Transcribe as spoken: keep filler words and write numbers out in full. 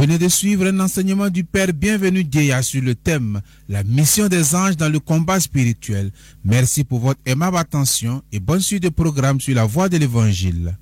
venez de suivre un enseignement du Père Bienvenu Dieya sur le thème « La mission des anges dans le combat spirituel ». Merci pour votre aimable attention et bonne suite de programme sur la voie de l'Évangile.